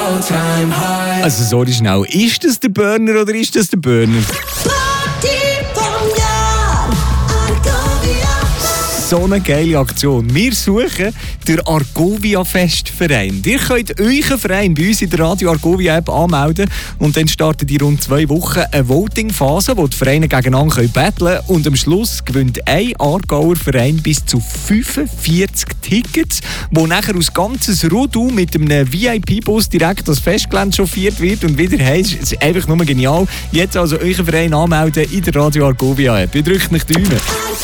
Also sorry schnell, ist das der Burner oder ist das der Burner? So eine geile Aktion. Wir suchen den Argovia Festverein. Ihr könnt euren Verein bei uns in der Radio Argovia App anmelden und dann startet in rund 2 Wochen eine Voting-Phase, wo die Vereine gegeneinander battlen können. Und am Schluss gewinnt ein Aargauer Verein bis zu 45 Tickets, wo nachher aus ganzes Rudu mit einem VIP-Bus direkt das Festgelände chauffiert wird und wieder heim. Es ist einfach nur genial. Jetzt also euren Verein anmelden in der Radio Argovia App. Ihr drückt nicht die Daumen.